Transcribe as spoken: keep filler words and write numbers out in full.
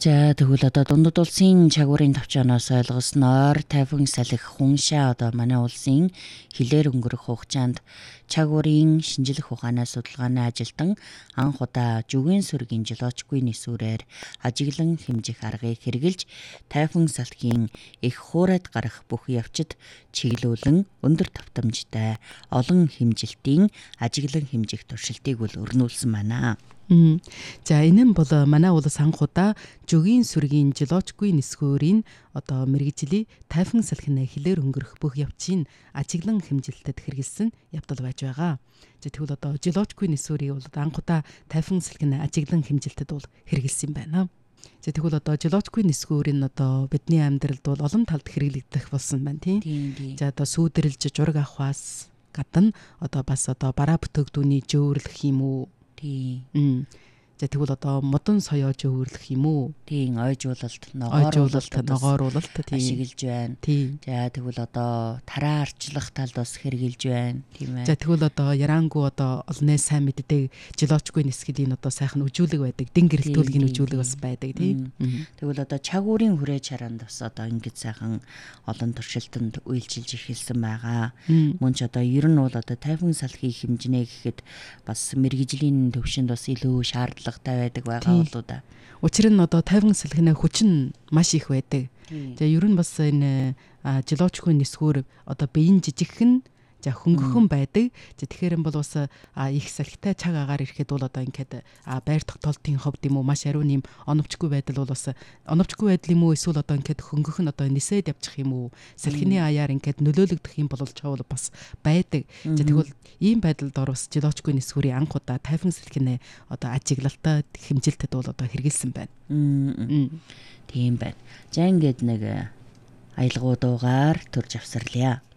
За тэгвэл одоо дундад улсын чагуурын тавчаанаас ойлгосноор тайван салхи хуншаа одоо манай улсын хилээр өнгөрөх хугацаанд чагуурын шинжлэх ухааны судалгааны ажилтан анх удаа жүгийн сүргийн жолоочгүй нисүрээр ажиглан хэмжих аргыг хэрэгжилж тайван салхигийн их хуурайд гарах бүх явцад чиглүүлэн өндөр тавтамжтай олон хэмжилтийн ажиглан хэмжих туршилтыг бол өрнүүлсэн байна. Mm. За энэ нь бол манай улс анх удаа жүгийн сүргийн жолоочгүй нисгүүрийн одоо мэргэжлийн тайван салхины хилээр өнгөрөх бүх явцын ажиглан хэмжилтэд хэрэгэлсэн явдал байж байгаа. За тэгвэл одоо жолоочгүй нисгүүрийг бол анх удаа тайван салхины ажиглан хэмжилтэд бол хэрэгэлсэн байна. За тэгвэл одоо жолоочгүй нисгүүр нь одоо бидний амьдралд бол олон талд хэрэглэгдэх болсон байна тийм. За одоо сүйдрэлж жураг авахаас гадна одоо бас одоо бараа бүтээгдүүний жөөрлөх юм уу? Тийм. За тэгвэл одоо модон соёож өвөрлөх юм уу? Тийм, ойжуулалт, ногооруулалт, ногооруулалт тийм ашиглаж байна. Тийм. За тэгвэл одоо тараа арчлах талд бас хэрэгжилж байна, тийм ээ. За тэгвэл одоо яраангу одоо олонний сайн мэддэг жолоочгүй нисгэлийн одоо сайхан үжүүлэг байдаг, дин гэрэлтүүлгийн үжүүлэг бас байдаг, тийм. Тэгвэл одоо чагуурын хүрээ чаранд бас одоо ингэж сайхан олон туршилтанд үйлчилж эхэлсэн байгаа. Мөн ч одоо ер нь бол одоо тайван салхи хэмжнэ гэхэд бас мэргэжлийн төвшөнд бас илүү шаардлагатай байдаг байгаа болоо да. Учир нь одоо тайван салхины хүч нь маш их байдаг. За ер нь бас энэ жолоочгүй нисгүүр одоо биеийн жижигхэн за хөнгөхөн байдаг. За тэгэхээр энэ бол бас их салхитай цаг агаар ирэхэд бол одоо ингээд байр тогтоолтын ховд юм уу маш ариун юм оновчгүй байдал бол бас оновчгүй байдал юм уу эсвэл одоо ингээд хөнгөх нь одоо нисээд явчих юм уу салхины аяар ингээд нөлөөлөгдөх юм бол чавал бас байдаг. За тэгвэл ийм байдалд орос жолоочгүй нисгүүрийн анх удаа тайван салхины одоо ажиглалтад хэмжилтэд бол одоо хэрэгэлсэн байна. Тийм байна. За ингээд нэг аялгуудуугаар төрж авсарлаа.